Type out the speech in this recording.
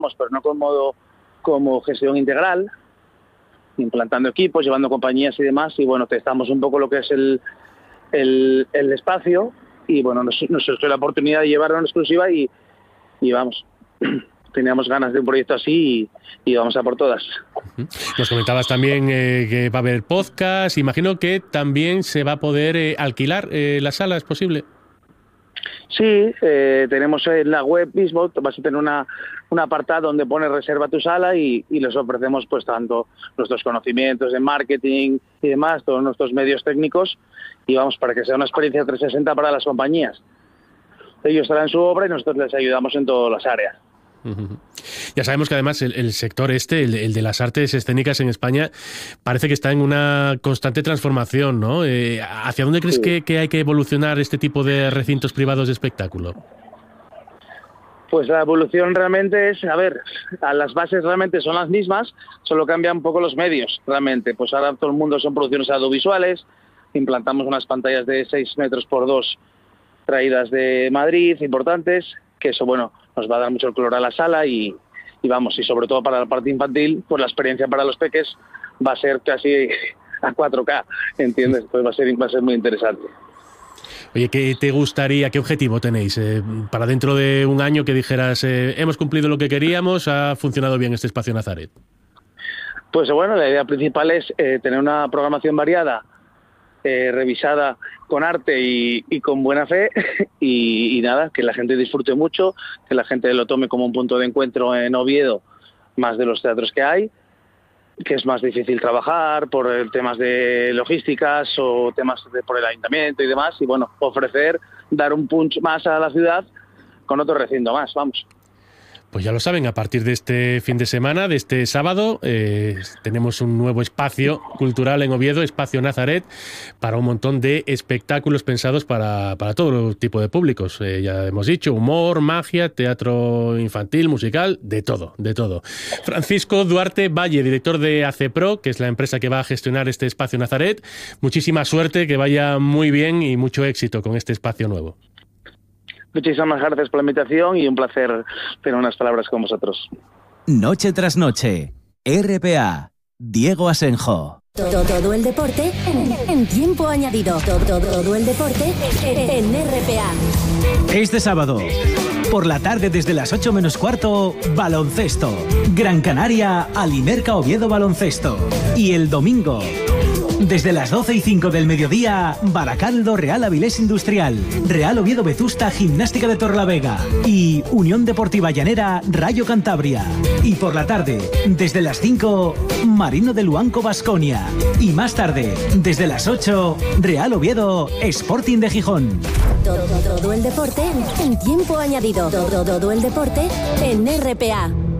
pero no como gestión integral, implantando equipos, llevando compañías y demás, y bueno, testamos un poco lo que es el espacio, y bueno, nos surgió la oportunidad de llevarlo en exclusiva y vamos, teníamos ganas de un proyecto así y vamos a por todas. Nos comentabas también que va a haber podcast, imagino que también se va a poder alquilar la sala, ¿es posible? Sí, tenemos en la web mismo, vas a tener un apartado donde pone reserva tu sala y les ofrecemos pues tanto nuestros conocimientos en marketing y demás, todos nuestros medios técnicos, y vamos, para que sea una experiencia 360 para las compañías. Ellos traen su obra y nosotros les ayudamos en todas las áreas. Ya sabemos que además el sector el de las artes escénicas en España, parece que está en una constante transformación, ¿no? ¿Hacia dónde crees que hay que evolucionar este tipo de recintos privados de espectáculo? Pues la evolución realmente es, las bases realmente son las mismas, solo cambian un poco los medios, realmente. Pues ahora todo el mundo son producciones audiovisuales, implantamos unas pantallas de 6 metros por 2 traídas de Madrid, importantes, que eso, bueno, nos va a dar mucho el color a la sala y vamos, y sobre todo para la parte infantil, pues la experiencia para los peques va a ser casi a 4K, ¿entiendes? Pues va a ser muy interesante. Oye, ¿qué te gustaría, qué objetivo tenéis para dentro de un año que dijeras, hemos cumplido lo que queríamos, ha funcionado bien este espacio Nazaret? Pues bueno, la idea principal es tener una programación variada, revisada con arte y con buena fe y nada, que la gente disfrute mucho, que la gente lo tome como un punto de encuentro en Oviedo, más de los teatros que hay, que es más difícil trabajar por temas de logísticas o temas por el ayuntamiento y demás, y bueno, dar un punch más a la ciudad con otro recinto más, vamos. Pues ya lo saben, a partir de este fin de semana, de este sábado, tenemos un nuevo espacio cultural en Oviedo, Espacio Nazaret, para un montón de espectáculos pensados para todo tipo de públicos. Ya hemos dicho, humor, magia, teatro infantil, musical, de todo, de todo. Francisco Duarte Valle, director de ACPRO, que es la empresa que va a gestionar este Espacio Nazaret. Muchísima suerte, que vaya muy bien y mucho éxito con este espacio nuevo. Muchísimas gracias por la invitación y un placer tener unas palabras con vosotros. Noche tras noche, RPA, Diego Asenjo. Todo el deporte en tiempo añadido. Todo el deporte en RPA. Este sábado, por la tarde desde las 8 menos cuarto, baloncesto. Gran Canaria, Alimerca Oviedo Baloncesto. Y el domingo, desde las 12:05 del mediodía, Baracaldo Real Avilés Industrial, Real Oviedo Vetusta Gimnástica de Torlavega y Unión Deportiva Llanera Rayo Cantabria. Y por la tarde, desde las 5, Marino de Luanco Baskonia. Y más tarde, desde las 8, Real Oviedo Sporting de Gijón. Todo el deporte en tiempo añadido. Todo el deporte en RPA.